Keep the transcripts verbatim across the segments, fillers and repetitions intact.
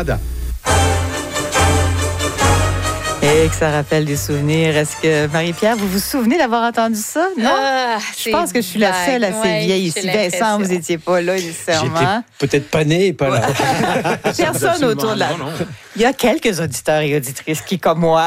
Canada. Et que ça rappelle des souvenirs. Est-ce que, Marie-Pierre, vous vous souvenez d'avoir entendu ça? Non? Ah, je pense que je suis la seule assez ouais, vieille ici. Vincent, vous n'étiez pas là, nécessairement. J'étais peut-être pas né et pas là. Personne autour de la... Non, non. Il y a quelques auditeurs et auditrices qui, comme moi,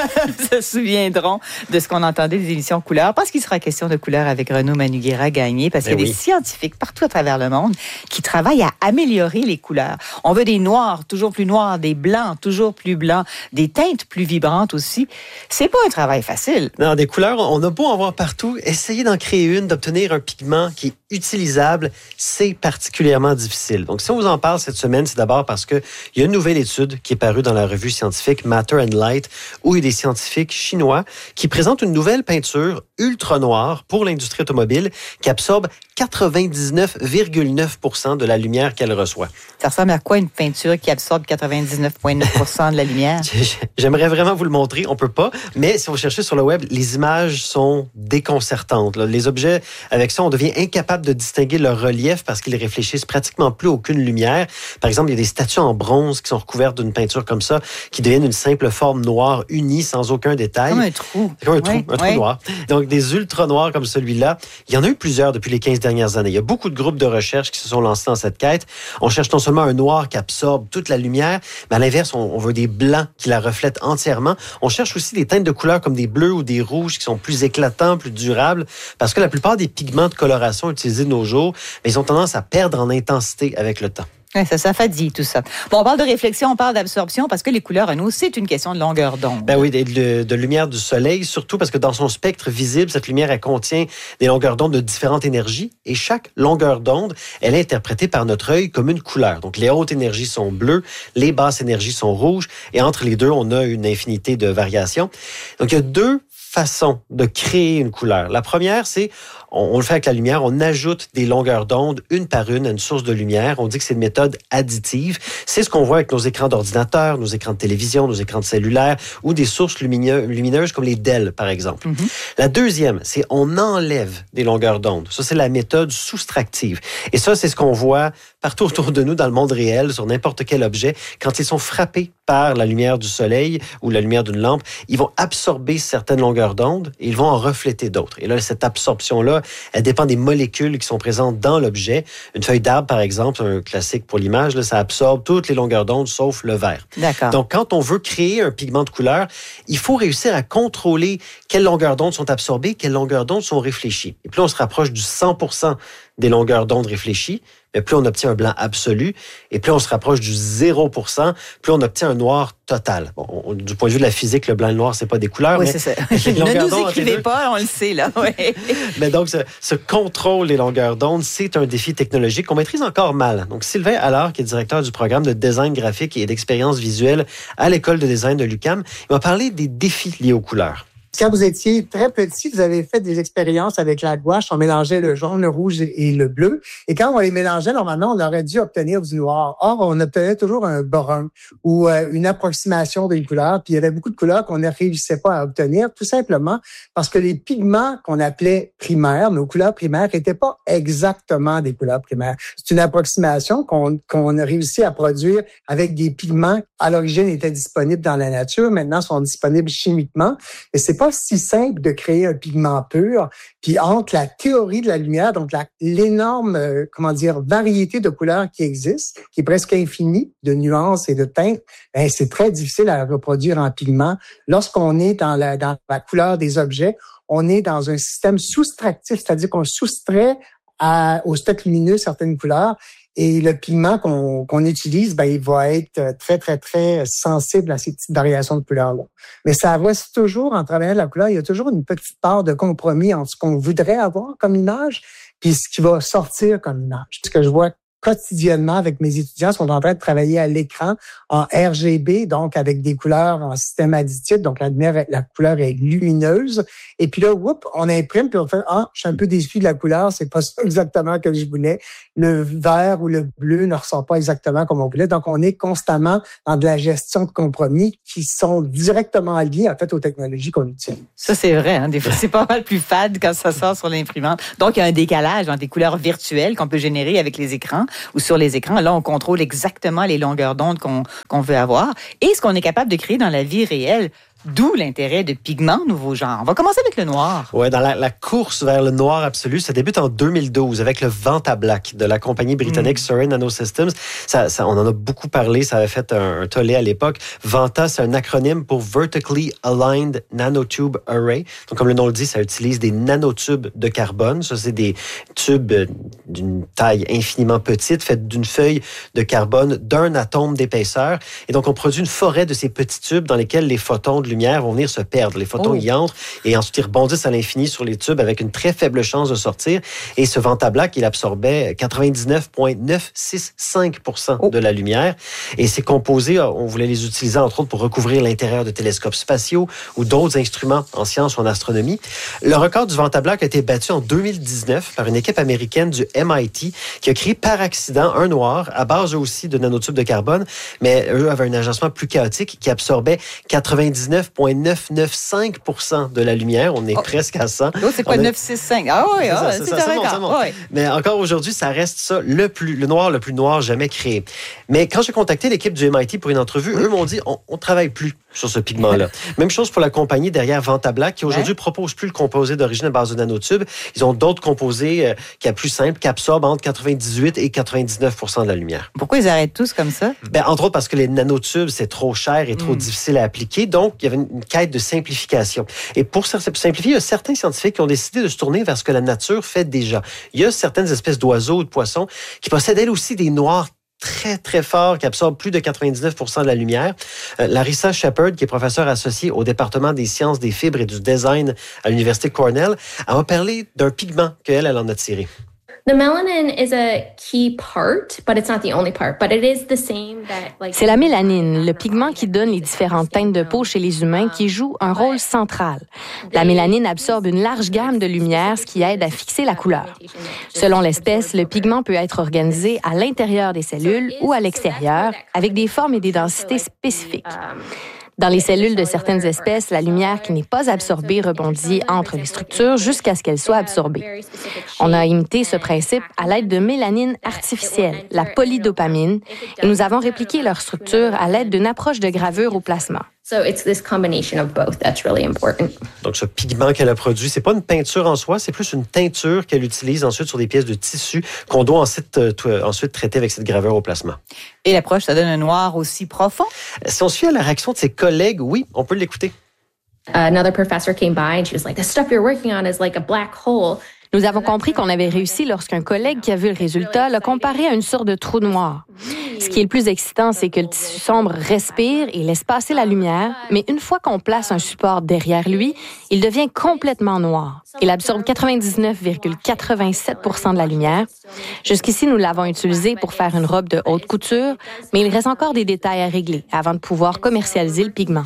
se souviendront de ce qu'on entendait des émissions couleurs, parce qu'il sera question de couleurs avec Renaud Manugera-Gagné, parce qu'il y a oui. des scientifiques partout à travers le monde qui travaillent à améliorer les couleurs. On veut des noirs toujours plus noirs, des blancs toujours plus blancs, des teintes plus vibrantes aussi. C'est pas un travail facile. Non, des couleurs, on a beau en voir partout. Essayer d'en créer une, d'obtenir un pigment qui est utilisable, c'est particulièrement difficile. Donc, si on vous en parle cette semaine, c'est d'abord parce qu'il y a une nouvelle étude qui est parue dans la revue scientifique Matter and Light, où il y a des scientifiques chinois qui présentent une nouvelle peinture ultra noire pour l'industrie automobile qui absorbe quatre-vingt-dix-neuf virgule neuf pour cent de la lumière qu'elle reçoit. Ça ressemble à quoi une peinture qui absorbe quatre-vingt-dix-neuf virgule neuf pour cent de la lumière? J'aimerais vraiment vous le montrer, on peut pas, mais si vous cherchez sur le web, les images sont déconcertantes. Là. Les objets, avec ça, on devient incapable de distinguer leur relief parce qu'ils réfléchissent pratiquement plus aucune lumière. Par exemple, il y a des statues en bronze qui sont recouvertes d'une peinture comme ça, qui deviennent une simple forme noire unie sans aucun détail. Comme un trou. C'est comme un trou, oui, un trou oui. noir. Donc, des ultra noirs comme celui-là, il y en a eu plusieurs depuis les quinze dernières années. Il y a beaucoup de groupes de recherche qui se sont lancés dans cette quête. On cherche non seulement un noir qui absorbe toute la lumière, mais à l'inverse, on, on veut des blancs qui la reflètent entièrement. On cherche aussi des teintes de couleurs comme des bleus ou des rouges qui sont plus éclatants, plus durables, parce que la plupart des pigments de coloration utilisés de nos jours, mais ils ont tendance à perdre en intensité avec le temps. Ouais, ça, ça fatigue tout ça. Bon, on parle de réflexion, on parle d'absorption, parce que les couleurs, à nous, c'est une question de longueur d'onde. Ben oui, de, de, de lumière du soleil, surtout parce que dans son spectre visible, cette lumière, elle contient des longueurs d'onde de différentes énergies, et chaque longueur d'onde, elle est interprétée par notre œil comme une couleur. Donc, les hautes énergies sont bleues, les basses énergies sont rouges, et entre les deux, on a une infinité de variations. Donc, il y a deux façon de créer une couleur. La première, c'est, on, on le fait avec la lumière, on ajoute des longueurs d'onde une par une à une source de lumière. On dit que c'est une méthode additive. C'est ce qu'on voit avec nos écrans d'ordinateur, nos écrans de télévision, nos écrans de cellulaire ou des sources lumineux, lumineuses comme les L E D, par exemple. Mm-hmm. La deuxième, c'est on enlève des longueurs d'onde. Ça, c'est la méthode soustractive. Et ça, c'est ce qu'on voit partout autour de nous dans le monde réel, sur n'importe quel objet. Quand ils sont frappés par la lumière du soleil ou la lumière d'une lampe, ils vont absorber certaines longueurs d'onde et ils vont en refléter d'autres. Et là, cette absorption-là, elle dépend des molécules qui sont présentes dans l'objet. Une feuille d'arbre, par exemple, un classique pour l'image, là, ça absorbe toutes les longueurs d'onde sauf le vert. D'accord. Donc, quand on veut créer un pigment de couleur, il faut réussir à contrôler quelles longueurs d'onde sont absorbées, quelles longueurs d'onde sont réfléchies. Et plus on se rapproche du cent pour cent des longueurs d'onde réfléchies, mais plus on obtient un blanc absolu, et plus on se rapproche du zéro pour cent, plus on obtient un noir total. Bon, on, du point de vue de la physique, le blanc et le noir, c'est pas des couleurs, oui, mais... c'est ça. Ne nous écrivez pas, on le sait, là. Ouais. Mais donc, ce, ce contrôle des longueurs d'onde, c'est un défi technologique qu'on maîtrise encore mal. Donc, Sylvain Allard, qui est directeur du programme de design graphique et d'expérience visuelle à l'École de design de l'U Q A M, il m'a parlé des défis liés aux couleurs. Quand vous étiez très petit, vous avez fait des expériences avec la gouache. On mélangeait le jaune, le rouge et le bleu. Et quand on les mélangeait, normalement, on aurait dû obtenir du noir. Or, on obtenait toujours un brun ou euh, une approximation des couleurs. Puis il y avait beaucoup de couleurs qu'on ne réussissait pas à obtenir, tout simplement parce que les pigments qu'on appelait primaires, nos couleurs primaires, n'étaient pas exactement des couleurs primaires. C'est une approximation qu'on, qu'on a réussi à produire avec des pigments à l'origine étaient disponibles dans la nature, maintenant sont disponibles chimiquement. Et c'est pas si simple de créer un pigment pur. Puis entre la théorie de la lumière, donc la, l'énorme, euh, comment dire, variété de couleurs qui existe, qui est presque infinie, de nuances et de teintes, ben, c'est très difficile à reproduire en pigment. Lorsqu'on est dans la, dans la couleur des objets, on est dans un système soustractif, c'est-à-dire qu'on soustrait à, au spectre lumineux certaines couleurs. Et le pigment qu'on, qu'on utilise, ben, il va être très, très, très sensible à ces petites variations de couleurs-là. Mais ça reste toujours, en travaillant la couleur, il y a toujours une petite part de compromis entre ce qu'on voudrait avoir comme image puis ce qui va sortir comme image. Ce que je vois quotidiennement avec mes étudiants, sont en train de travailler à l'écran en R G B, donc avec des couleurs en système additif, donc la lumière, la couleur est lumineuse. Et puis là, whoop, on imprime, puis on fait, ah, je suis un peu déçu de la couleur, c'est pas ça exactement que je voulais. Le vert ou le bleu ne ressort pas exactement comme on voulait. Donc, on est constamment dans de la gestion de compromis qui sont directement liés, en fait, aux technologies qu'on utilise. Ça, c'est vrai, hein. Des fois, c'est pas mal plus fade quand ça sort sur l'imprimante. Donc, il y a un décalage entre des couleurs virtuelles qu'on peut générer avec les écrans ou sur les écrans. Là, on contrôle exactement les longueurs d'onde qu'on, qu'on veut avoir et ce qu'on est capable de créer dans la vie réelle. D'où l'intérêt de pigments nouveaux genres. On va commencer avec le noir. Oui, dans la, la course vers le noir absolu, ça débute en deux mille douze avec le Vantablack de la compagnie britannique mm. Surrey Nanosystems. Ça, ça, on en a beaucoup parlé, ça avait fait un, un tollé à l'époque. Vanta, c'est un acronyme pour Vertically Aligned Nanotube Array. Donc, comme le nom le dit, ça utilise des nanotubes de carbone. Ça, c'est des tubes d'une taille infiniment petite, faite d'une feuille de carbone d'un atome d'épaisseur. Et donc, on produit une forêt de ces petits tubes dans lesquels les photons de lumière vont venir se perdre. Les photons oh. y entrent et ensuite ils rebondissent à l'infini sur les tubes avec une très faible chance de sortir. Et ce Vantablack, il absorbait quatre-vingt-dix-neuf virgule neuf cent soixante-cinq pour cent oh. de la lumière. Et ces composés, on voulait les utiliser entre autres pour recouvrir l'intérieur de télescopes spatiaux ou d'autres instruments en sciences ou en astronomie. Le record du Vantablack a été battu en deux mille dix-neuf par une équipe américaine du M I T qui a créé par accident un noir à base aussi de nanotubes de carbone, mais eux avaient un agencement plus chaotique qui absorbait quatre-vingt-dix-neuf virgule neuf cent quatre-vingt-quinze pour cent de la lumière. On est oh. presque à cent. Oh, c'est pas a... neuf cent soixante-cinq. Ah oui, ah, c'est, c'est, ça, c'est, bon, c'est bon. Oui. Mais encore aujourd'hui, ça reste ça, le, plus, le noir le plus noir jamais créé. Mais quand j'ai contacté l'équipe du M I T pour une entrevue, oui. eux m'ont dit, on ne travaille plus sur ce pigment-là. Même chose pour la compagnie derrière Vantablack, qui aujourd'hui ne ouais. propose plus le composé d'origine à base de nanotubes. Ils ont d'autres composés euh, qui sont plus simples, qui absorbent entre quatre-vingt-dix-huit et quatre-vingt-dix-neuf pour cent de la lumière. Pourquoi ils arrêtent tous comme ça? Ben, entre autres parce que les nanotubes, c'est trop cher et trop mm. difficile à appliquer. Donc, il y avait une, une quête de simplification. Et pour simplifier, il y a certains scientifiques qui ont décidé de se tourner vers ce que la nature fait déjà. Il y a certaines espèces d'oiseaux ou de poissons qui possèdent elles aussi des noirs très, très fort, qui absorbe plus de quatre-vingt-dix-neuf pour cent de la lumière. Euh, Larissa Shepard, qui est professeure associée au département des sciences des fibres et du design à l'Université Cornell, elle va parler d'un pigment qu'elle, elle en a tiré. The melanin is a key part, but it's not the only part. But it is the same that, like, c'est la mélanine, le pigment qui donne les différentes teintes de peau chez les humains, qui joue un rôle central. La mélanine absorbe une large gamme de lumière, ce qui aide à fixer la couleur. Selon l'espèce, le pigment peut être organisé à l'intérieur des cellules ou à l'extérieur, avec des formes et des densités spécifiques. Dans les cellules de certaines espèces, la lumière qui n'est pas absorbée rebondit entre les structures jusqu'à ce qu'elle soit absorbée. On a imité ce principe à l'aide de mélanine artificielle, la polydopamine, et nous avons répliqué leur structure à l'aide d'une approche de gravure au plasma. So it's this combination of both that's really important. Donc, ce pigment qu'elle a produit, c'est pas une peinture en soi, c'est plus une teinture qu'elle utilise ensuite sur des pièces de tissu qu'on doit ensuite, euh, t- ensuite traiter avec cette gravure au plasma. Et l'approche, ça donne un noir aussi profond? Si on suit à la réaction de ses collègues, oui, on peut l'écouter. Another professor came by and she was like, "The stuff you're working on is like a black hole." Nous avons compris qu'on avait réussi lorsqu'un collègue qui a vu le résultat l'a comparé à une sorte de trou noir. Ce qui est le plus excitant, c'est que le tissu sombre respire et laisse passer la lumière, mais une fois qu'on place un support derrière lui, il devient complètement noir. Il absorbe quatre-vingt-dix-neuf virgule quatre-vingt-sept pour cent de la lumière. Jusqu'ici, nous l'avons utilisé pour faire une robe de haute couture, mais il reste encore des détails à régler avant de pouvoir commercialiser le pigment.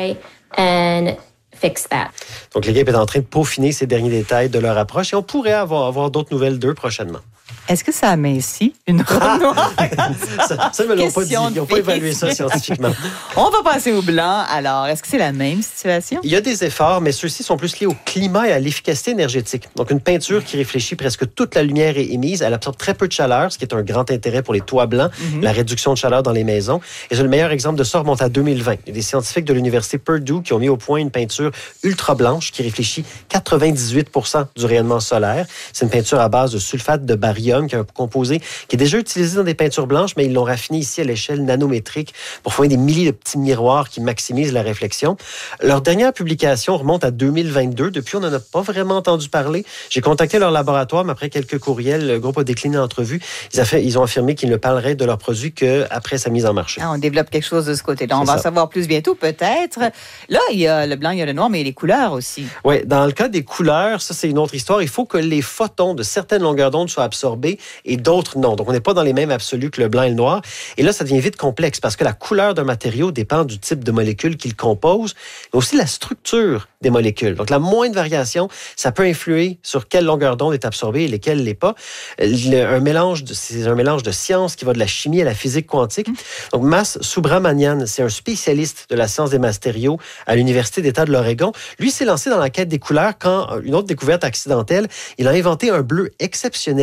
And fix that. Donc, l'équipe est en train de peaufiner ces derniers détails de leur approche et on pourrait avoir, avoir d'autres nouvelles d'eux prochainement. Est-ce que ça amincit une robe noire? ça, ça, ils ne l'ont pas dit. Ils n'ont pas évalué ça scientifiquement. On va passer au blanc. Alors, est-ce que c'est la même situation? Il y a des efforts, mais ceux-ci sont plus liés au climat et à l'efficacité énergétique. Donc, une peinture qui réfléchit presque toute la lumière est émise. Elle absorbe très peu de chaleur, ce qui est un grand intérêt pour les toits blancs, mm-hmm. la réduction de chaleur dans les maisons. Et le meilleur exemple de ça remonte à deux mille vingt. Il y a des scientifiques de l'Université Purdue qui ont mis au point une peinture ultra blanche qui réfléchit quatre-vingt-dix-huit pour cent du rayonnement solaire. C'est une peinture à base de sulfate de barium, qui est un composé qui est déjà utilisé dans des peintures blanches, mais ils l'ont raffiné ici à l'échelle nanométrique pour former des milliers de petits miroirs qui maximisent la réflexion. Leur dernière publication remonte à deux mille vingt-deux. Depuis, on n'en a pas vraiment entendu parler. J'ai contacté leur laboratoire, mais après quelques courriels, le groupe a décliné l'entrevue. Ils, a fait, ils ont affirmé qu'ils ne parleraient de leur produit qu'après sa mise en marché. Ah, on développe quelque chose de ce côté-là. On C'est va ça. en savoir plus bientôt, peut-être. Là, il y a le blanc, il y a le noir, mais il y a les couleurs aussi. Oui, dans le cas des couleurs, ça, c'est une autre histoire. Il faut que les photons de certaines longueurs d'onde soient absorbés et d'autres non. Donc, on n'est pas dans les mêmes absolus que le blanc et le noir. Et là, ça devient vite complexe parce que la couleur d'un matériau dépend du type de molécules qu'il compose, mais aussi la structure des molécules. Donc, la moindre variation, ça peut influer sur quelle longueur d'onde est absorbée et lesquelles l'est pas. Le, un mélange de, c'est un mélange de sciences qui va de la chimie à la physique quantique. Donc, Mas Subramanian, c'est un spécialiste de la science des matériaux à l'Université d'État de l'Oregon. Lui s'est lancé dans la quête des couleurs quand une autre découverte accidentelle, il a inventé un bleu exceptionnel, le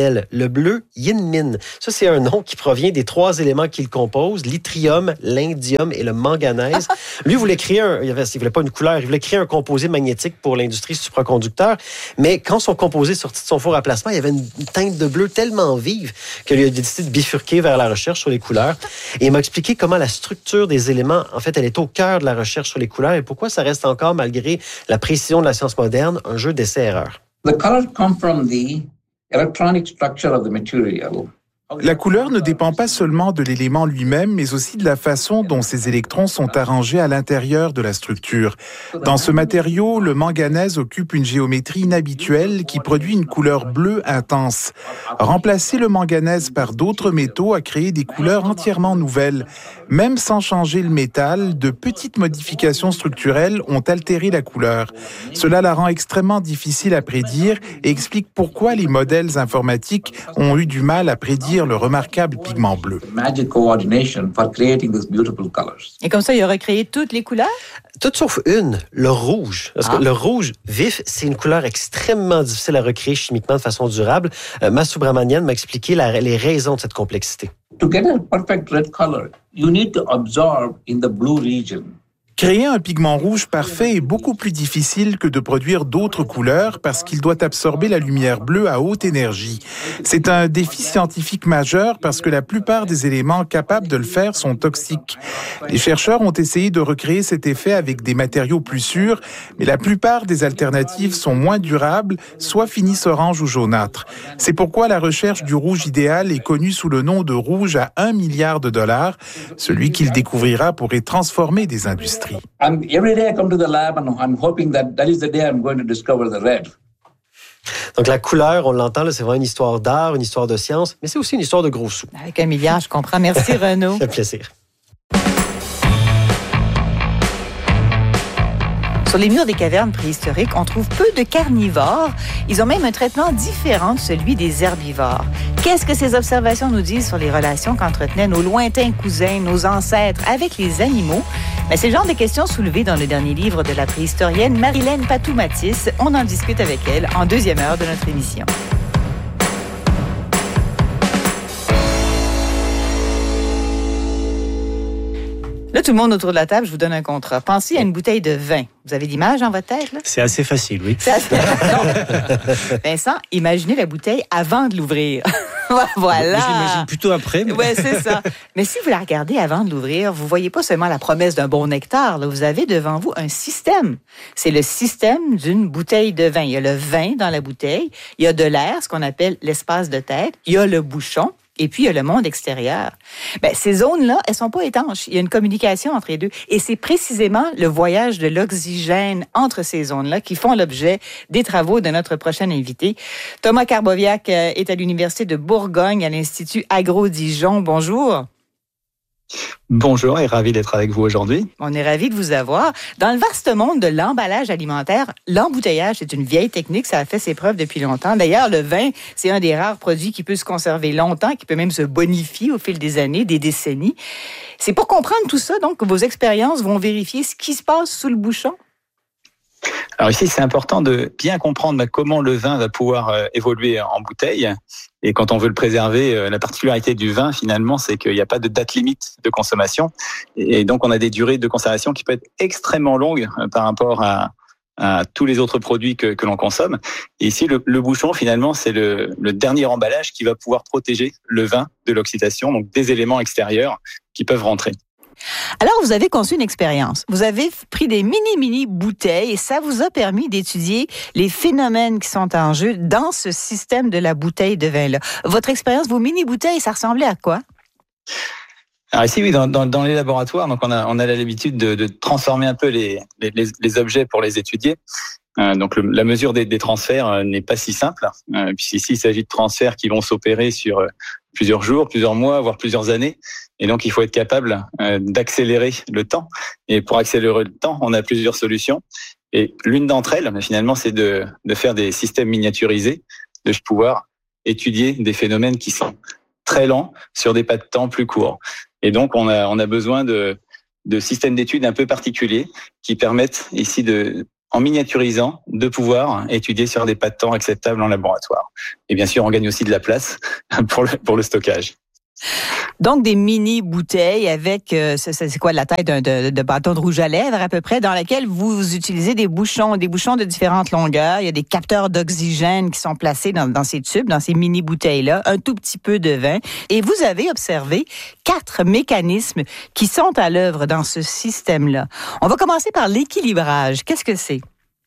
bleu Yinmin. Ça, c'est un nom qui provient des trois éléments qui le composent, l'yttrium, l'indium et le manganèse. Lui, il voulait créer un, il, avait, il voulait pas une couleur, il voulait créer un composé magnétique pour l'industrie supraconducteur, mais quand son composé sortit de son four à placement, il y avait une teinte de bleu tellement vive qu'il a décidé de bifurquer vers la recherche sur les couleurs. Et il m'a expliqué comment la structure des éléments, en fait, elle est au cœur de la recherche sur les couleurs et pourquoi ça reste encore, malgré la précision de la science moderne, un jeu d'essai-erreur. The color comes from the electronic structure of the material. La couleur ne dépend pas seulement de l'élément lui-même, mais aussi de la façon dont ces électrons sont arrangés à l'intérieur de la structure. Dans ce matériau, le manganèse occupe une géométrie inhabituelle qui produit une couleur bleue intense. Remplacer le manganèse par d'autres métaux a créé des couleurs entièrement nouvelles. Même sans changer le métal, de petites modifications structurelles ont altéré la couleur. Cela la rend extrêmement difficile à prédire et explique pourquoi les modèles informatiques ont eu du mal à prédire le remarquable pigment bleu. Et comme ça, il aurait créé toutes les couleurs? Toutes sauf une, le rouge. Parce ah. que le rouge vif, c'est une couleur extrêmement difficile à recréer chimiquement de façon durable. Euh, Masubramanian m'a expliqué la, les raisons de cette complexité. To get a perfect red color, you need to absorb in the blue region. Créer un pigment rouge parfait est beaucoup plus difficile que de produire d'autres couleurs parce qu'il doit absorber la lumière bleue à haute énergie. C'est un défi scientifique majeur parce que la plupart des éléments capables de le faire sont toxiques. Les chercheurs ont essayé de recréer cet effet avec des matériaux plus sûrs, mais la plupart des alternatives sont moins durables, soit finissent orange ou jaunâtre. C'est pourquoi la recherche du rouge idéal est connue sous le nom de rouge à un milliard de dollars. Celui qu'il découvrira pourrait transformer des industries. I'm, every day I come to the lab and I'm hoping that that is the day I'm going to discover the red. Donc la couleur, on l'entend, là, c'est vraiment une histoire d'art, une histoire de science, mais c'est aussi une histoire de gros sous. Avec un milliard, je comprends. Merci Renaud. Ça fait plaisir. Sur les murs des cavernes préhistoriques, on trouve peu de carnivores. Ils ont même un traitement différent de celui des herbivores. Qu'est-ce que ces observations nous disent sur les relations qu'entretenaient nos lointains cousins, nos ancêtres, avec les animaux? Mais c'est le genre de questions soulevées dans le dernier livre de la préhistorienne Marilène Patou-Mathis. On en discute avec elle en deuxième heure de notre émission. Là, tout le monde autour de la table, je vous donne un contrat. Pensez à une bouteille de vin. Vous avez l'image dans votre tête, là? C'est assez facile, oui. C'est assez... Vincent, imaginez la bouteille avant de l'ouvrir. Voilà. Je l'imagine plutôt après. Mais... Oui, c'est ça. Mais si vous la regardez avant de l'ouvrir, vous voyez pas seulement la promesse d'un bon nectar. Là. Vous avez devant vous un système. C'est le système d'une bouteille de vin. Il y a le vin dans la bouteille. Il y a de l'air, ce qu'on appelle l'espace de tête. Il y a le bouchon. Et puis, il y a le monde extérieur. Bien, ces zones-là, elles sont pas étanches. Il y a une communication entre les deux. Et c'est précisément le voyage de l'oxygène entre ces zones-là qui font l'objet des travaux de notre prochain invité. Thomas Karboviak est à l'Université de Bourgogne, à l'Institut Agro-Dijon. Bonjour. Bonjour et ravi d'être avec vous aujourd'hui. On est ravis de vous avoir. Dans le vaste monde de l'emballage alimentaire, l'embouteillage, c'est une vieille technique, ça a fait ses preuves depuis longtemps. D'ailleurs, le vin, c'est un des rares produits qui peut se conserver longtemps, qui peut même se bonifier au fil des années, des décennies. C'est pour comprendre tout ça, donc, que vos expériences vont vérifier ce qui se passe sous le bouchon. Alors ici, c'est important de bien comprendre comment le vin va pouvoir euh, évoluer en bouteille. Et quand on veut le préserver, euh, la particularité du vin, finalement, c'est qu'il n'y a pas de date limite de consommation. Et donc, on a des durées de conservation qui peuvent être extrêmement longues euh, par rapport à, à tous les autres produits que, que l'on consomme. Et ici, le, le bouchon, finalement, c'est le, le dernier emballage qui va pouvoir protéger le vin de l'oxydation, donc des éléments extérieurs qui peuvent rentrer. Alors, vous avez conçu une expérience. Vous avez pris des mini-mini bouteilles et ça vous a permis d'étudier les phénomènes qui sont en jeu dans ce système de la bouteille de vin-là. Votre expérience, vos mini-bouteilles, ça ressemblait à quoi? Alors ici, oui, dans, dans, dans les laboratoires, donc on a, on a l'habitude de, de transformer un peu les, les, les objets pour les étudier. Euh, donc le, la mesure des, des transferts euh, n'est pas si simple, euh, puisqu'ici il s'agit de transferts qui vont s'opérer sur euh, plusieurs jours, plusieurs mois, voire plusieurs années. Et donc il faut être capable euh, d'accélérer le temps. Et pour accélérer le temps, on a plusieurs solutions. Et l'une d'entre elles, finalement, c'est de, de faire des systèmes miniaturisés, de pouvoir étudier des phénomènes qui sont très lents sur des pas de temps plus courts. Et donc on a, on a besoin de, de systèmes d'études un peu particuliers qui permettent ici de en miniaturisant, de pouvoir étudier sur des pas de temps acceptables en laboratoire. Et bien sûr, on gagne aussi de la place pour le, pour le stockage. Donc, des mini-bouteilles avec, euh, c'est, c'est quoi, la taille d'un de, de bâton de rouge à lèvres à peu près, dans laquelle vous utilisez des bouchons, des bouchons de différentes longueurs. Il y a des capteurs d'oxygène qui sont placés dans, dans ces tubes, dans ces mini-bouteilles-là, un tout petit peu de vin. Et vous avez observé quatre mécanismes qui sont à l'œuvre dans ce système-là. On va commencer par l'équilibrage. Qu'est-ce que c'est?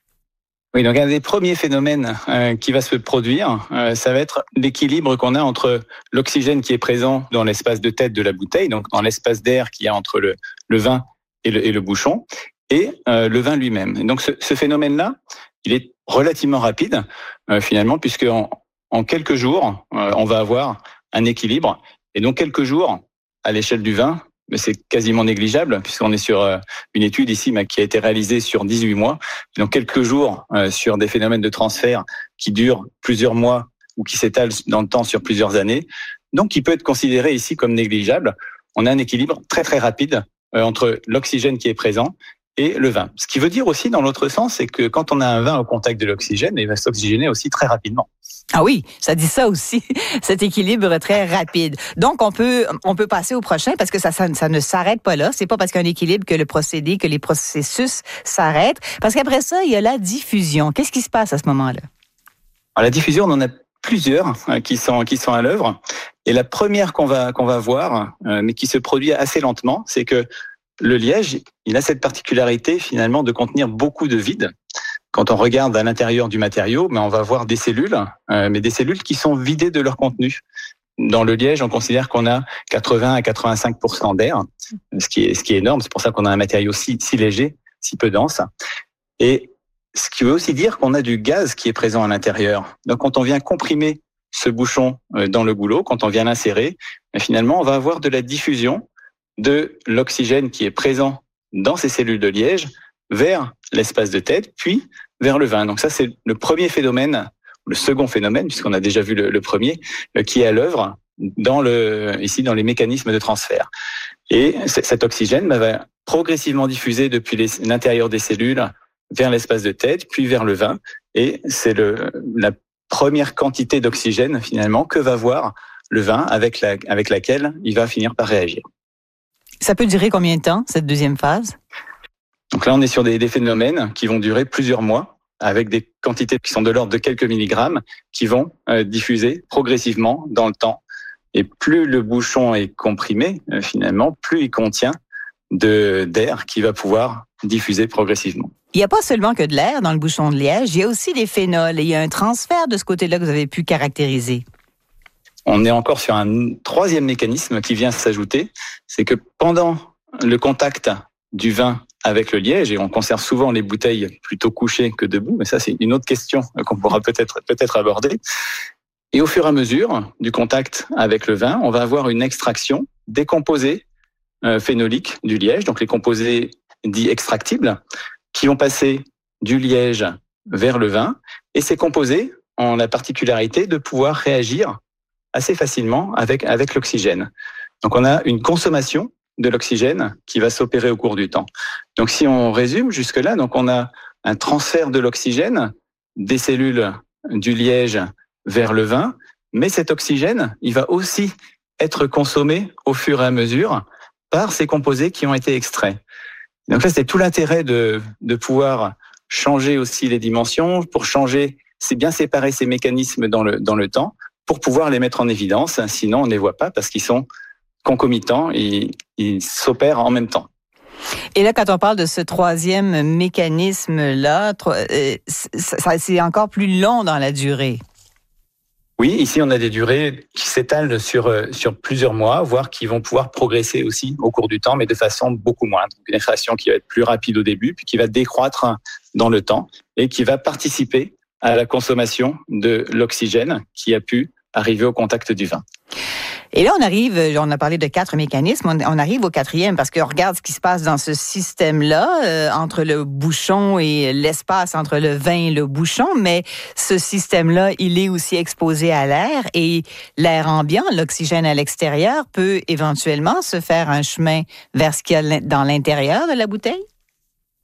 Oui, donc un des premiers phénomènes euh, qui va se produire, euh, ça va être l'équilibre qu'on a entre l'oxygène qui est présent dans l'espace de tête de la bouteille, donc dans l'espace d'air qu'il y a entre le, le vin et le, et le bouchon, et euh, le vin lui-même. Et donc ce, ce phénomène-là, il est relativement rapide, euh, finalement, puisque en, en quelques jours, euh, on va avoir un équilibre. Et donc quelques jours, à l'échelle du vin, mais c'est quasiment négligeable puisqu'on est sur une étude ici qui a été réalisée sur dix-huit mois. Donc quelques jours euh, sur des phénomènes de transfert qui durent plusieurs mois ou qui s'étalent dans le temps sur plusieurs années. Donc qui peut être considéré ici comme négligeable. On a un équilibre très très rapide euh, entre l'oxygène qui est présent et le vin. Ce qui veut dire aussi dans l'autre sens, c'est que quand on a un vin au contact de l'oxygène, il va s'oxygéner aussi très rapidement. Ah oui, ça dit ça aussi, cet équilibre très rapide. Donc, on peut on peut passer au prochain parce que ça, ça, ça ne s'arrête pas là. C'est pas parce qu'il y a un équilibre que le procédé, que les processus s'arrêtent. Parce qu'après ça, il y a la diffusion. Qu'est-ce qui se passe à ce moment-là? Alors, la diffusion, on en a plusieurs euh, qui sont qui sont à l'œuvre. Et la première qu'on va qu'on va voir, euh, mais qui se produit assez lentement, c'est que le liège, il a cette particularité finalement de contenir beaucoup de vide. Quand on regarde à l'intérieur du matériau, mais on va voir des cellules, euh, mais des cellules qui sont vidées de leur contenu. Dans le liège, on considère qu'on a quatre-vingts à quatre-vingt-cinq pour cent d'air, ce qui est ce qui est énorme. C'est pour ça qu'on a un matériau si si léger, si peu dense. Et ce qui veut aussi dire qu'on a du gaz qui est présent à l'intérieur. Donc, quand on vient comprimer ce bouchon dans le goulot, quand on vient l'insérer, finalement, on va avoir de la diffusion de l'oxygène qui est présent dans ces cellules de liège vers l'espace de tête, puis vers le vin. Donc ça, c'est le premier phénomène, le second phénomène, puisqu'on a déjà vu le, le premier, qui est à l'œuvre dans le, ici dans les mécanismes de transfert. Et cet oxygène va progressivement diffuser depuis les, l'intérieur des cellules vers l'espace de tête, puis vers le vin. Et c'est le, la première quantité d'oxygène, finalement, que va voir le vin avec, la, avec laquelle il va finir par réagir. Ça peut durer combien de temps, cette deuxième phase? Donc là, on est sur des, des phénomènes qui vont durer plusieurs mois, avec des quantités qui sont de l'ordre de quelques milligrammes, qui vont euh, diffuser progressivement dans le temps. Et plus le bouchon est comprimé, euh, finalement, plus il contient de, d'air qui va pouvoir diffuser progressivement. Il n'y a pas seulement que de l'air dans le bouchon de liège, il y a aussi des phénols. Et il y a un transfert de ce côté-là que vous avez pu caractériser. On est encore sur un troisième mécanisme qui vient s'ajouter, c'est que pendant le contact du vin avec le liège, et on conserve souvent les bouteilles plutôt couchées que debout, mais ça c'est une autre question qu'on pourra peut-être peut-être aborder. Et au fur et à mesure du contact avec le vin, on va avoir une extraction des composés euh, phénoliques du liège, donc les composés dits extractibles, qui vont passer du liège vers le vin, et ces composés ont la particularité de pouvoir réagir assez facilement avec avec l'oxygène. Donc on a une consommation de l'oxygène qui va s'opérer au cours du temps. Donc si on résume jusque-là, donc on a un transfert de l'oxygène des cellules du liège vers le vin, mais cet oxygène, il va aussi être consommé au fur et à mesure par ces composés qui ont été extraits. Donc là, c'est tout l'intérêt de de pouvoir changer aussi les dimensions, pour changer, c'est bien séparer ces mécanismes dans le dans le temps, pour pouvoir les mettre en évidence, sinon on ne les voit pas parce qu'ils sont concomitants et ils s'opèrent en même temps. Et là, quand on parle de ce troisième mécanisme-là, c'est encore plus long dans la durée. Oui, ici on a des durées qui s'étalent sur sur plusieurs mois, voire qui vont pouvoir progresser aussi au cours du temps, mais de façon beaucoup moindre. Une extraction qui va être plus rapide au début, puis qui va décroître dans le temps et qui va participer à la consommation de l'oxygène qui a pu arriver au contact du vin. Et là, on arrive, on a parlé de quatre mécanismes, on, on arrive au quatrième parce qu'on regarde ce qui se passe dans ce système-là, euh, entre le bouchon et l'espace entre le vin et le bouchon, mais ce système-là, il est aussi exposé à l'air et l'air ambiant, l'oxygène à l'extérieur, peut éventuellement se faire un chemin vers ce qu'il y a dans l'intérieur de la bouteille?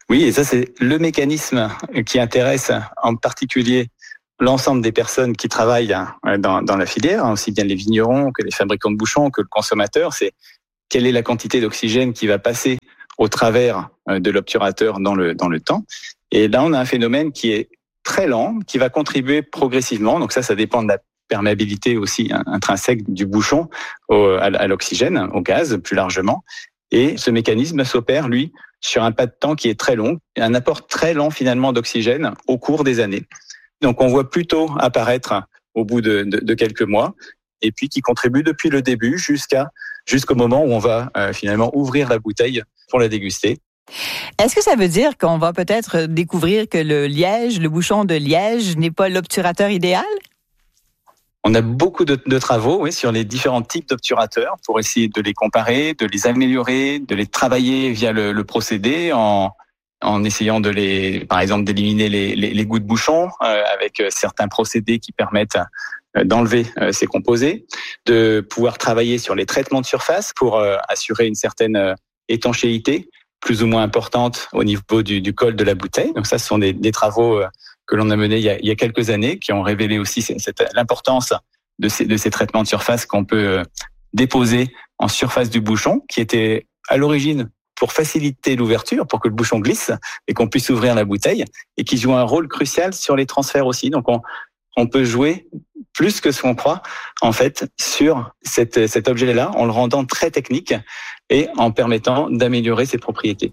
Oui, et ça, c'est le mécanisme qui intéresse en particulier l'ensemble des personnes qui travaillent dans, dans la filière, aussi bien les vignerons que les fabricants de bouchons, que le consommateur. C'est quelle est la quantité d'oxygène qui va passer au travers de l'obturateur dans le, dans le temps. Et là, on a un phénomène qui est très lent, qui va contribuer progressivement. Donc ça, ça dépend de la perméabilité aussi intrinsèque du bouchon au, à, à l'oxygène, au gaz plus largement. Et ce mécanisme s'opère, lui, sur un pas de temps qui est très long, et un apport très lent finalement d'oxygène au cours des années. Donc on voit plutôt apparaître au bout de, de, de quelques mois, et puis qui contribue depuis le début jusqu'à jusqu'au moment où on va euh, finalement ouvrir la bouteille pour la déguster. Est-ce que ça veut dire qu'on va peut-être découvrir que le liège, le bouchon de liège, n'est pas l'obturateur idéal? On a beaucoup de, de travaux oui, sur les différents types d'obturateurs pour essayer de les comparer, de les améliorer, de les travailler via le, le procédé en, en essayant de les, par exemple, d'éliminer les, les, les goûts de bouchon euh, avec certains procédés qui permettent euh, d'enlever euh, ces composés, de pouvoir travailler sur les traitements de surface pour euh, assurer une certaine euh, étanchéité plus ou moins importante au niveau du, du col de la bouteille. Donc ça, ce sont des, des travaux euh, que l'on a menés il y a, il y a quelques années, qui ont révélé aussi cette, l'importance de ces, de ces traitements de surface qu'on peut déposer en surface du bouchon, qui était à l'origine pour faciliter l'ouverture, pour que le bouchon glisse et qu'on puisse ouvrir la bouteille, et qui joue un rôle crucial sur les transferts aussi. Donc on, on peut jouer plus que ce qu'on croit, en fait, sur cette, cet objet-là, en le rendant très technique et en permettant d'améliorer ses propriétés.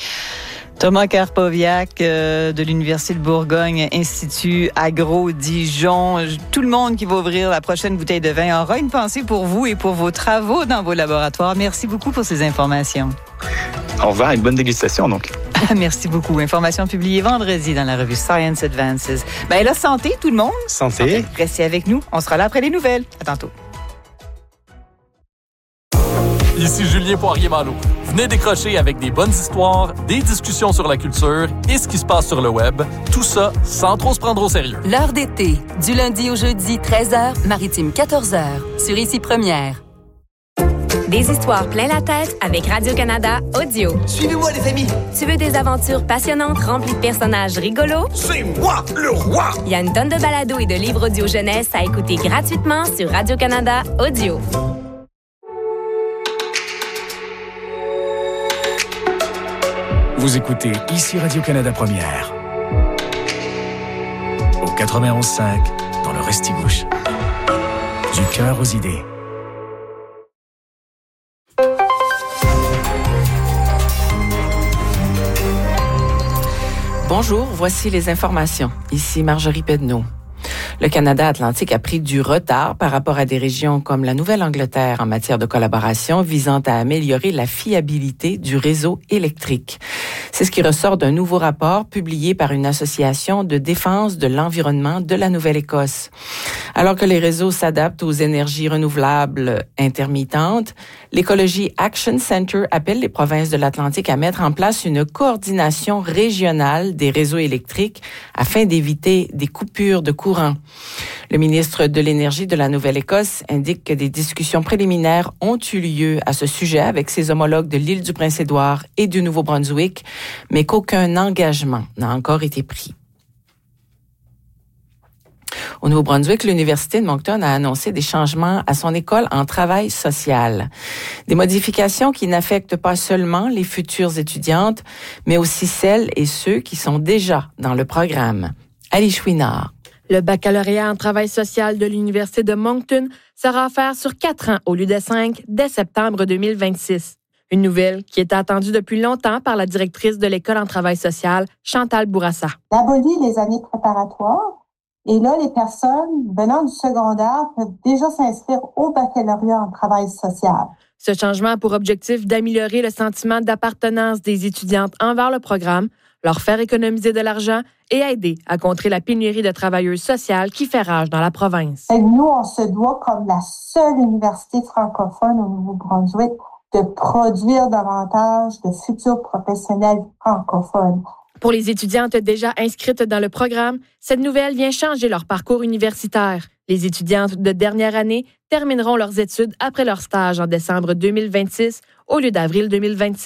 Thomas Karpoviak euh, de l'Université de Bourgogne, Institut Agro Dijon. Tout le monde qui va ouvrir la prochaine bouteille de vin aura une pensée pour vous et pour vos travaux dans vos laboratoires. Merci beaucoup pour ces informations. Au revoir et bonne dégustation donc. Merci beaucoup. Information publiée vendredi dans la revue Science Advances. Ben là, santé tout le monde. Santé. santé. Restez avec nous. On sera là après les nouvelles. À tantôt. Ici Julien Poirier-Malo. Venez décrocher avec des bonnes histoires, des discussions sur la culture et ce qui se passe sur le web. Tout ça sans trop se prendre au sérieux. L'heure d'été, du lundi au jeudi, treize heures, Maritime quatorze heures, sur Ici Première. Des histoires plein la tête avec Radio-Canada Audio. Suivez-moi les amis. Tu veux des aventures passionnantes remplies de personnages rigolos? C'est moi le roi! Il y a une tonne de balados et de livres audio jeunesse à écouter gratuitement sur Radio-Canada Audio. Vous écoutez ici Radio-Canada Première. Au quatre-vingt-onze cinq, dans le Restigouche. Du cœur aux idées. Bonjour, voici les informations. Ici Marjorie Pedneau. Le Canada Atlantique a pris du retard par rapport à des régions comme la Nouvelle-Angleterre en matière de collaboration visant à améliorer la fiabilité du réseau électrique. C'est ce qui ressort d'un nouveau rapport publié par une association de défense de l'environnement de la Nouvelle-Écosse. Alors que les réseaux s'adaptent aux énergies renouvelables intermittentes, l'Ecology Action Center appelle les provinces de l'Atlantique à mettre en place une coordination régionale des réseaux électriques afin d'éviter des coupures de courant. Le ministre de l'Énergie de la Nouvelle-Écosse indique que des discussions préliminaires ont eu lieu à ce sujet avec ses homologues de l'île du Prince-Édouard et du Nouveau-Brunswick, mais qu'aucun engagement n'a encore été pris. Au Nouveau-Brunswick, l'Université de Moncton a annoncé des changements à son école en travail social. Des modifications qui n'affectent pas seulement les futures étudiantes, mais aussi celles et ceux qui sont déjà dans le programme. Ali Chouinard. Le baccalauréat en travail social de l'Université de Moncton sera offert sur quatre ans au lieu de cinq dès septembre deux mille vingt-six. Une nouvelle qui est attendue depuis longtemps par la directrice de l'École en travail social, Chantal Bourassa. On abolit les années préparatoires et là, les personnes venant du secondaire peuvent déjà s'inscrire au baccalauréat en travail social. Ce changement a pour objectif d'améliorer le sentiment d'appartenance des étudiantes envers le programme, leur faire économiser de l'argent et aider à contrer la pénurie de travailleuses sociales qui fait rage dans la province. Et nous, on se doit, comme la seule université francophone au Nouveau-Brunswick, de produire davantage de futurs professionnels francophones. Pour les étudiantes déjà inscrites dans le programme, cette nouvelle vient changer leur parcours universitaire. Les étudiantes de dernière année termineront leurs études après leur stage en décembre deux mille vingt-six au lieu d'avril deux mille vingt-sept.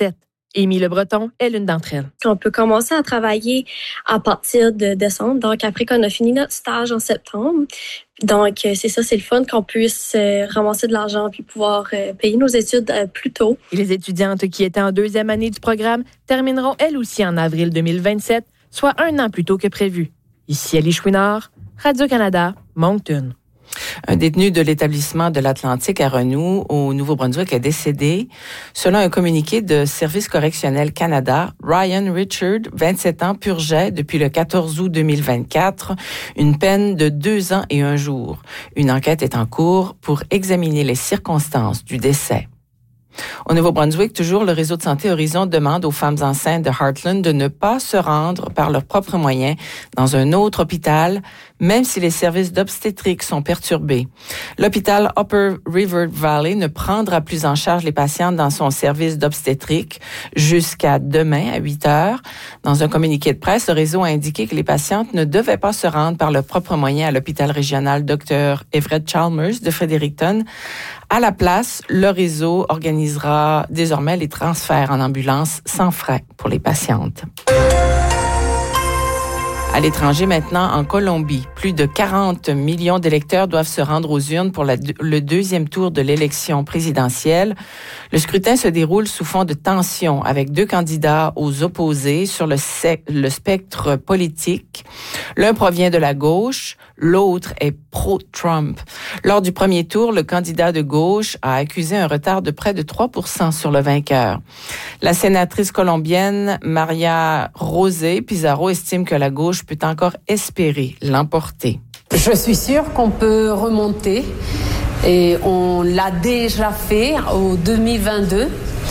Amy Le Breton est l'une d'entre elles. On peut commencer à travailler à partir de décembre, donc après qu'on a fini notre stage en septembre. Donc, c'est ça, c'est le fun qu'on puisse euh, ramasser de l'argent puis pouvoir euh, payer nos études euh, plus tôt. Et les étudiantes qui étaient en deuxième année du programme termineront elles aussi en avril deux mille vingt-sept, soit un an plus tôt que prévu. Ici Alice Chouinard, Radio-Canada, Moncton. Un détenu de l'établissement de l'Atlantique à Renou, au Nouveau-Brunswick, est décédé. Selon un communiqué de Service correctionnel Canada, Ryan Richard, vingt-sept ans, purgeait depuis le quatorze août deux mille vingt-quatre une peine de deux ans et un jour. Une enquête est en cours pour examiner les circonstances du décès. Au Nouveau-Brunswick, toujours, le réseau de santé Horizon demande aux femmes enceintes de Heartland de ne pas se rendre par leurs propres moyens dans un autre hôpital, même si les services d'obstétrique sont perturbés. L'hôpital Upper River Valley ne prendra plus en charge les patientes dans son service d'obstétrique jusqu'à demain à huit heures. Dans un communiqué de presse, le réseau a indiqué que les patientes ne devaient pas se rendre par leurs propres moyens à l'hôpital régional Docteur Everett Chalmers de Fredericton. À la place, le réseau organisera désormais les transferts en ambulance sans frais pour les patientes. À l'étranger maintenant, en Colombie, plus de quarante millions d'électeurs doivent se rendre aux urnes pour la, le deuxième tour de l'élection présidentielle. Le scrutin se déroule sous fond de tension avec deux candidats aux opposés sur le, le spectre politique. L'un provient de la gauche, l'autre est pro-Trump. Lors du premier tour, le candidat de gauche a accusé un retard de près de trois pour cent sur le vainqueur. La sénatrice colombienne Maria José Pizarro estime que la gauche peut encore espérer l'emporter. Je suis sûre qu'on peut remonter et on l'a déjà fait au deux mille vingt-deux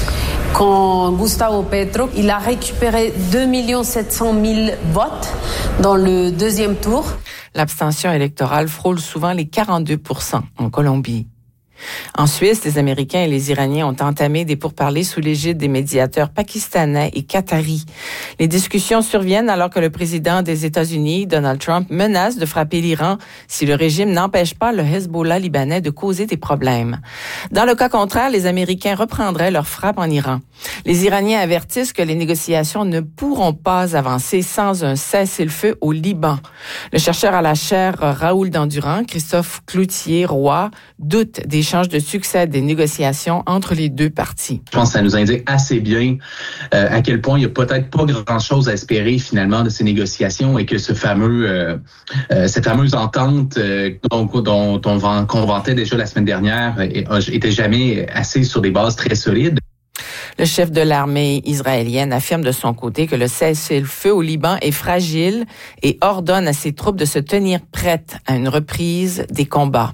quand Gustavo Petro, il a récupéré deux millions sept cent mille votes dans le deuxième tour. L'abstention électorale frôle souvent les quarante-deux pour cent en Colombie. En Suisse, les Américains et les Iraniens ont entamé des pourparlers sous l'égide des médiateurs pakistanais et qataris. Les discussions surviennent alors que le président des États-Unis, Donald Trump, menace de frapper l'Iran si le régime n'empêche pas le Hezbollah libanais de causer des problèmes. Dans le cas contraire, les Américains reprendraient leur frappe en Iran. Les Iraniens avertissent que les négociations ne pourront pas avancer sans un cessez-le-feu au Liban. Le chercheur à la chaire Raoul Dandurand, Christophe Cloutier-Roy, doute des chances de succès des négociations entre les deux parties. Je pense que ça nous indique assez bien euh, à quel point il n'y a peut-être pas grand-chose à espérer finalement de ces négociations et que ce fameux, euh, euh, cette fameuse entente euh, dont, dont on qu'on vantait déjà la semaine dernière était jamais assez sur des bases très solides. Le chef de l'armée israélienne affirme de son côté que le cessez-le-feu au Liban est fragile et ordonne à ses troupes de se tenir prêtes à une reprise des combats.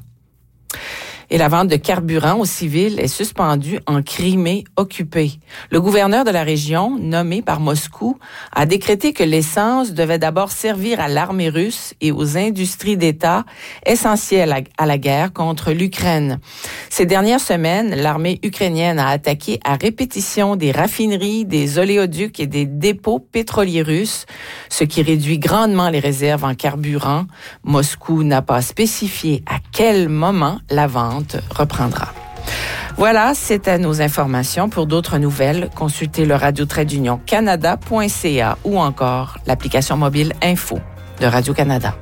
Et la vente de carburant aux civils est suspendue en Crimée occupée. Le gouverneur de la région, nommé par Moscou, a décrété que l'essence devait d'abord servir à l'armée russe et aux industries d'État essentielles à la guerre contre l'Ukraine. Ces dernières semaines, l'armée ukrainienne a attaqué à répétition des raffineries, des oléoducs et des dépôts pétroliers russes, ce qui réduit grandement les réserves en carburant. Moscou n'a pas spécifié à quel moment la vente reprendra. Voilà, c'était nos informations. Pour d'autres nouvelles, consultez le radio trait d'union canada point c a ou encore l'application mobile Info de Radio-Canada.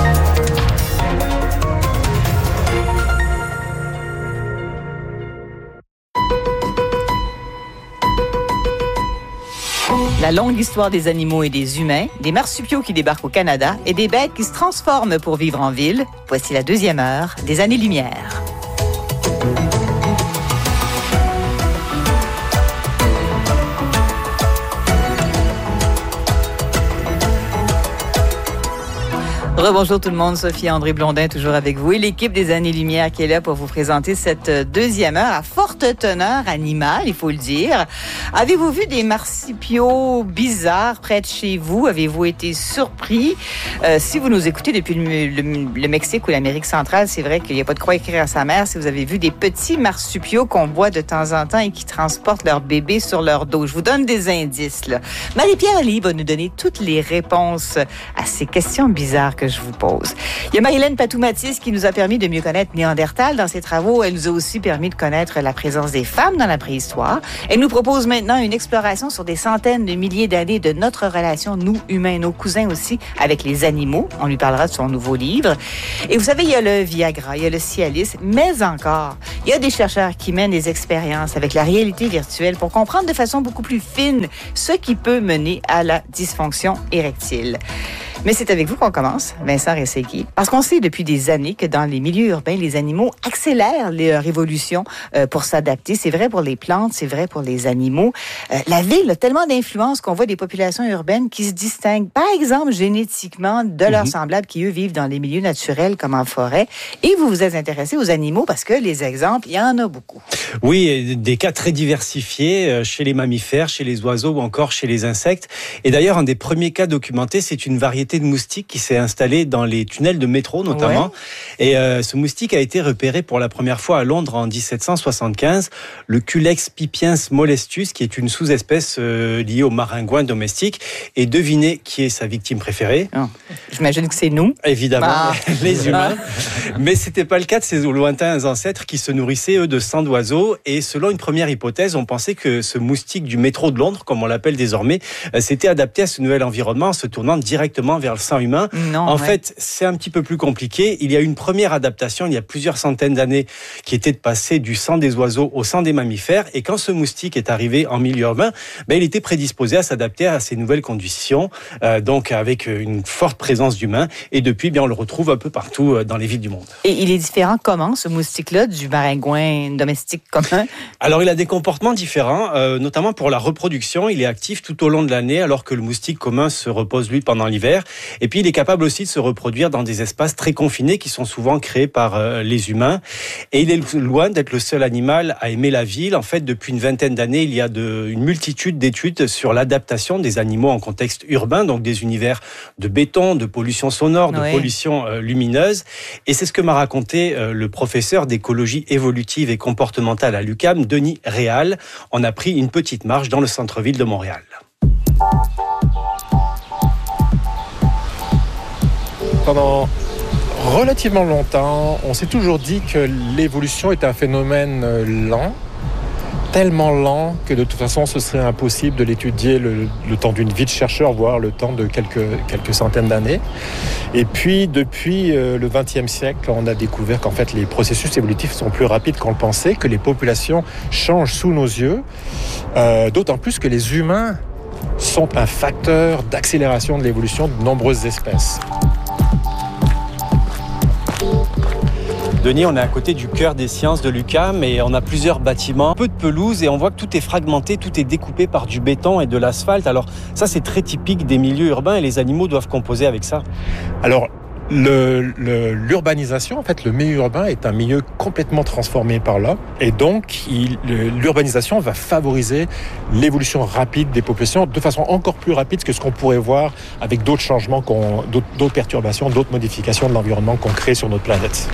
La longue histoire des animaux et des humains, des marsupiaux qui débarquent au Canada et des bêtes qui se transforment pour vivre en ville. Voici la deuxième heure des Années-Lumière. Rebonjour tout le monde, Sophie André Blondin toujours avec vous et l'équipe des Années-Lumière qui est là pour vous présenter cette deuxième heure à forte teneur animale, il faut le dire. Avez-vous vu des marsupiaux bizarres près de chez vous? Avez-vous été surpris? Euh, si vous nous écoutez depuis le, le, le Mexique ou l'Amérique centrale, c'est vrai qu'il n'y a pas de quoi écrire à sa mère si vous avez vu des petits marsupiaux qu'on voit de temps en temps et qui transportent leur bébé sur leur dos. Je vous donne des indices, là. Marie-Pierre Lee va nous donner toutes les réponses à ces questions bizarres que que je vous pose. Il y a Marilyn Patou-Mathis qui nous a permis de mieux connaître Néandertal dans ses travaux. Elle nous a aussi permis de connaître la présence des femmes dans la préhistoire. Elle nous propose maintenant une exploration sur des centaines de milliers d'années de notre relation, nous, humains, nos cousins aussi, avec les animaux. On lui parlera de son nouveau livre. Et vous savez, il y a le Viagra, il y a le Cialis, mais encore, il y a des chercheurs qui mènent des expériences avec la réalité virtuelle pour comprendre de façon beaucoup plus fine ce qui peut mener à la dysfonction érectile. Mais c'est avec vous qu'on commence, Vincent Rességui, parce qu'on sait depuis des années que dans les milieux urbains, les animaux accélèrent leur évolution euh, pour s'adapter. C'est vrai pour les plantes, c'est vrai pour les animaux. Euh, la ville a tellement d'influence qu'on voit des populations urbaines qui se distinguent, par exemple, génétiquement de leurs mm-hmm. semblables qui, eux, vivent dans les milieux naturels comme en forêt. Et vous vous êtes intéressé aux animaux parce que les exemples, il y en a beaucoup. Oui, des cas très diversifiés chez les mammifères, chez les oiseaux ou encore chez les insectes. Et d'ailleurs, un des premiers cas documentés, c'est une variété de moustique qui s'est installé dans les tunnels de métro notamment. Ouais. Et euh, ce moustique a été repéré pour la première fois à Londres en dix-sept cent soixante-quinze, le Culex pipiens molestus, qui est une sous-espèce euh, liée au maringouin domestique. Et devinez qui est sa victime préférée. Oh. J'imagine que c'est nous. Évidemment, ah. les humains. Mais c'était pas le cas de ces lointains ancêtres qui se nourrissaient, eux, de sang d'oiseaux. Et selon une première hypothèse, on pensait que ce moustique du métro de Londres, comme on l'appelle désormais, euh, s'était adapté à ce nouvel environnement en se tournant directement vers le sang humain. Non, en ouais. fait, c'est un petit peu plus compliqué. Il y a une première adaptation il y a plusieurs centaines d'années qui était de passer du sang des oiseaux au sang des mammifères. Et quand ce moustique est arrivé en milieu urbain, ben, il était prédisposé à s'adapter à ces nouvelles conditions, euh, donc avec une forte présence d'humains. Et depuis, bien, on le retrouve un peu partout dans les villes du monde. Et il est différent comment, ce moustique-là, du maringouin domestique commun? Alors, il a des comportements différents, euh, notamment pour la reproduction. Il est actif tout au long de l'année, alors que le moustique commun se repose, lui, pendant l'hiver. Et puis, il est capable aussi de se reproduire dans des espaces très confinés qui sont souvent créés par euh, les humains. Et il est loin d'être le seul animal à aimer la ville. En fait, depuis une vingtaine d'années, il y a de, une multitude d'études sur l'adaptation des animaux en contexte urbain, donc des univers de béton, de pollution sonore, de oui. pollution euh, lumineuse. Et c'est ce que m'a raconté euh, le professeur d'écologie évolutive et comportementale à l'U Q A M, Denis Réal. On a pris une petite marche dans le centre-ville de Montréal. Pendant relativement longtemps, on s'est toujours dit que l'évolution est un phénomène lent, tellement lent que de toute façon ce serait impossible de l'étudier le, le temps d'une vie de chercheur, voire le temps de quelques, quelques centaines d'années. Et puis depuis euh, le vingtième siècle, on a découvert qu'en fait les processus évolutifs sont plus rapides qu'on le pensait, que les populations changent sous nos yeux, euh, d'autant plus que les humains sont un facteur d'accélération de l'évolution de nombreuses espèces. Denis, on est à côté du cœur des sciences de l'U Q A M et on a plusieurs bâtiments, peu de pelouse et on voit que tout est fragmenté, tout est découpé par du béton et de l'asphalte. Alors ça, c'est très typique des milieux urbains et les animaux doivent composer avec ça. Alors, le, le, l'urbanisation, en fait, le milieu urbain est un milieu complètement transformé par l'homme et donc il, l'urbanisation va favoriser l'évolution rapide des populations de façon encore plus rapide que ce qu'on pourrait voir avec d'autres changements, qu'on, d'autres, d'autres perturbations, d'autres modifications de l'environnement qu'on crée sur notre planète.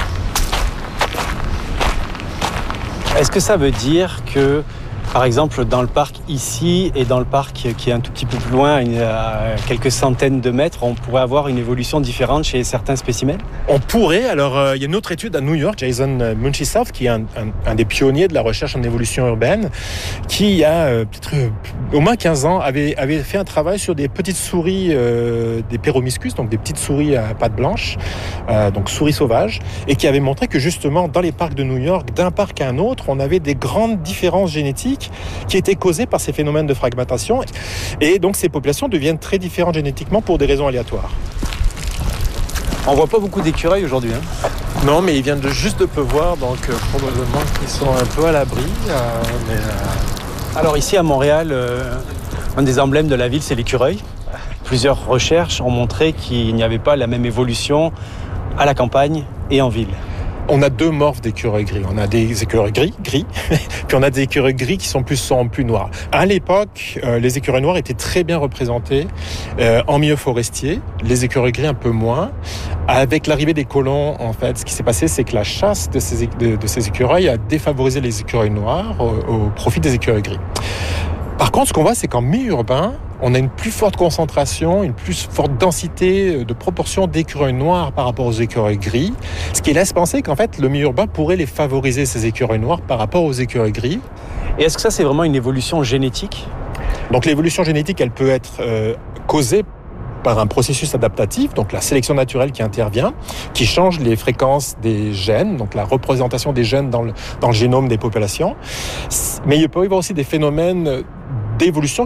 Est-ce que ça veut dire que, par exemple, dans le parc ici et dans le parc qui est un tout petit peu plus loin, à quelques centaines de mètres, on pourrait avoir une évolution différente chez certains spécimens? On pourrait. Alors, euh, il y a une autre étude à New York, Jason Munchisoff, qui est un, un, un des pionniers de la recherche en évolution urbaine, qui, il y a euh, peut-être euh, au moins quinze ans, avait, avait fait un travail sur des petites souris, euh, des Peromyscus, donc des petites souris à pattes blanches, euh, donc souris sauvages, et qui avait montré que justement, dans les parcs de New York, d'un parc à un autre, on avait des grandes différences génétiques qui étaient causées par ces phénomènes de fragmentation. Et donc, ces populations deviennent très différentes génétiquement pour des raisons aléatoires. On voit pas beaucoup d'écureuils aujourd'hui, hein? Non, mais ils viennent de juste de pleuvoir, donc euh, probablement qu'ils sont un peu à l'abri. Euh, mais, euh... Alors ici à Montréal, euh, un des emblèmes de la ville, c'est l'écureuil. Plusieurs recherches ont montré qu'il n'y avait pas la même évolution à la campagne et en ville. On a deux morphes d'écureuils gris. On a des écureuils gris, gris, puis on a des écureuils gris qui sont plus sombres, plus noirs. À l'époque, euh, les écureuils noirs étaient très bien représentés euh, en milieu forestier, les écureuils gris un peu moins. Avec l'arrivée des colons, en fait, ce qui s'est passé, c'est que la chasse de ces, de, de ces écureuils a défavorisé les écureuils noirs au, au profit des écureuils gris. Par contre, ce qu'on voit, c'est qu'en milieu urbain, on a une plus forte concentration, une plus forte densité de proportion d'écureuils noirs par rapport aux écureuils gris, ce qui laisse penser qu'en fait, le milieu urbain pourrait les favoriser, ces écureuils noirs, par rapport aux écureuils gris. Et est-ce que ça, c'est vraiment une évolution génétique ? Donc l'évolution génétique, elle peut être euh, causée par un processus adaptatif, donc la sélection naturelle qui intervient, qui change les fréquences des gènes, donc la représentation des gènes dans le, dans le génome des populations. Mais il peut y avoir aussi des phénomènes d'évolution